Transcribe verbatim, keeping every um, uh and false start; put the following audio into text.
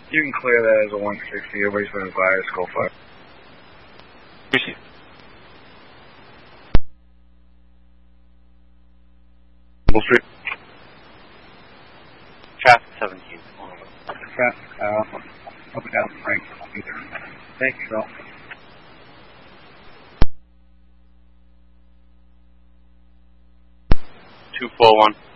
You can clear that as a one sixty. Everybody's been advised. Go fire. Appreciate it. Bull Street. Traffic seventeen. Traffic, uh, up and down Frank. Thank you, Phil. two four one.